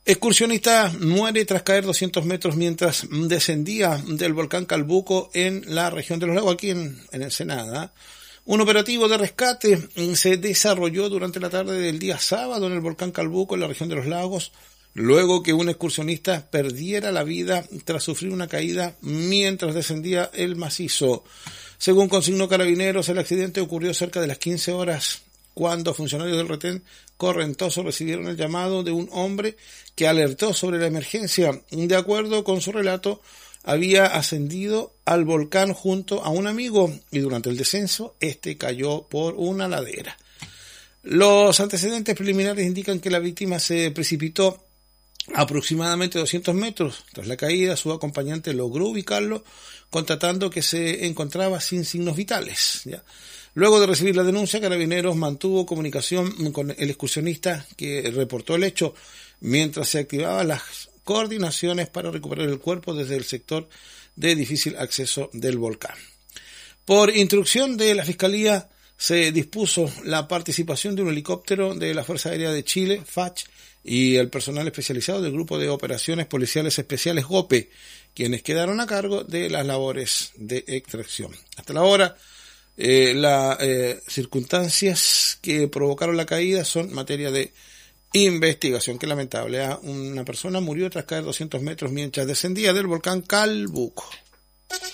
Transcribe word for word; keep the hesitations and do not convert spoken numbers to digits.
Excursionista muere tras caer doscientos metros mientras descendía del volcán Calbuco en la región de los lagos, aquí en, en Ensenada. Un operativo de rescate se desarrolló durante la tarde del día sábado en el volcán Calbuco, en la región de los lagos, luego que un excursionista perdiera la vida tras sufrir una caída mientras descendía el macizo. Según consignó Carabineros, el accidente ocurrió cerca de las quince horas, cuando funcionarios del retén Correntoso recibieron el llamado de un hombre que alertó sobre la emergencia. De acuerdo con su relato, había ascendido al volcán junto a un amigo y durante el descenso, este cayó por una ladera. Los antecedentes preliminares indican que la víctima se precipitó aproximadamente doscientos metros. Tras la caída, su acompañante logró ubicarlo, constatando que se encontraba sin signos vitales, ¿ya? Luego de recibir la denuncia, Carabineros mantuvo comunicación con el excursionista que reportó el hecho, mientras se activaban las coordinaciones para recuperar el cuerpo desde el sector de difícil acceso del volcán. Por instrucción de la Fiscalía, se dispuso la participación de un helicóptero de la Fuerza Aérea de Chile, F A C H, y el personal especializado del Grupo de Operaciones Policiales Especiales, G O P E, quienes quedaron a cargo de las labores de extracción. Hasta la hora, eh, las eh, circunstancias que provocaron la caída son materia de investigación. Qué lamentable, ¿eh? Una persona murió tras caer doscientos metros mientras descendía del volcán Calbuco.